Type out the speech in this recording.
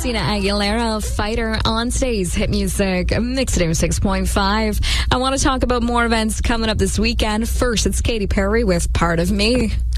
Christina Aguilera, Fighter on today's Hit Music Mix 6.5. I want to talk about more events coming up this weekend. First, it's Katy Perry with Part of Me.